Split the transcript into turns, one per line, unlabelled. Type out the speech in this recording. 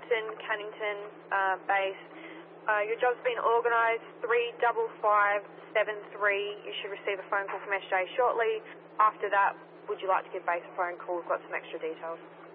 Houston, Cannington base. Your job's been organised, 35573. You should receive a phone call from SJ shortly. After that, would you like to give base a phone call? We've got some extra details.